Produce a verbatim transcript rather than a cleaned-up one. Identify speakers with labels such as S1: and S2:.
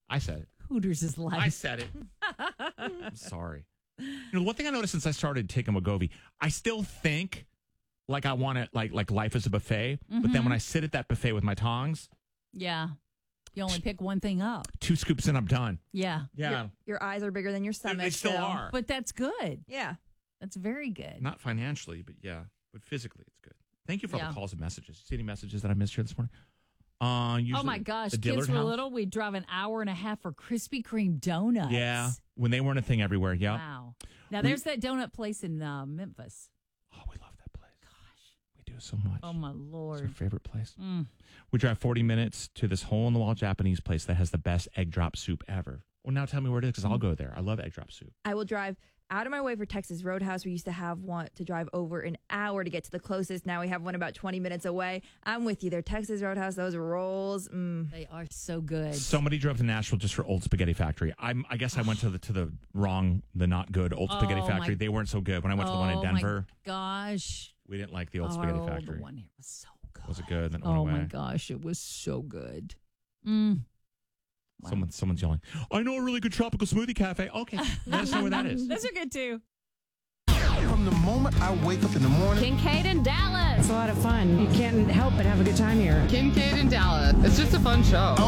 S1: I said it.
S2: Hooters is life.
S1: I said it. I'm sorry. You know, one thing I noticed since I started taking Wegovy, I still think like I want it, like like life is a buffet. Mm-hmm. But then when I sit at that buffet with my tongs,
S2: yeah, you only pick one thing up.
S1: Two scoops and I'm done.
S2: Yeah,
S1: yeah.
S3: Your, your eyes are bigger than your stomach.
S1: They still
S3: so.
S1: are,
S2: but that's good.
S3: Yeah,
S2: that's very good.
S1: Not financially, but yeah, but physically, it's good. Thank you for all
S2: yeah.
S1: the calls and messages. You see any messages that I missed here this morning? Uh, usually
S2: oh my gosh,
S1: the
S2: kids
S1: Dillard
S2: were
S1: house.
S2: little. We'd drive an hour and a half for Krispy Kreme donuts.
S1: Yeah, when they weren't a thing everywhere. Yeah.
S2: Wow. Now there's we, that donut place in uh, Memphis.
S1: Oh, we love that place. Gosh, we do so much.
S2: Oh my Lord,
S1: it's our favorite place.
S2: Mm.
S1: We drive forty minutes to this hole in the wall Japanese place that has the best egg drop soup ever. Well, now tell me where it is because I'll go there. I love egg drop soup.
S3: I will drive out of my way for Texas Roadhouse. We used to have one to drive over an hour to get to the closest. Now we have one about twenty minutes away. I'm with you there. Texas Roadhouse, those rolls. Mm.
S2: They are so good.
S1: Somebody drove to Nashville just for Old Spaghetti Factory. I'm, I guess I went to the to the wrong, the not good Old Spaghetti
S2: oh,
S1: Factory.
S2: My,
S1: they weren't so good. When I went to the one in Denver.
S2: Oh, my gosh.
S1: We didn't like the Old
S2: oh,
S1: Spaghetti Factory.
S2: The one here was so good.
S1: Was it good? Then it
S2: oh,
S1: went away.
S2: my gosh. It was so good. Mm.
S1: Wow. Someone, someone's yelling, I know a really good tropical smoothie cafe. Okay, let us know where that is.
S2: Those are good, too.
S4: From the moment I wake up in the morning.
S5: Kincaid in Dallas.
S6: It's a lot of fun. You can't help but have a good time here.
S7: Kincaid in Dallas. It's just a fun show.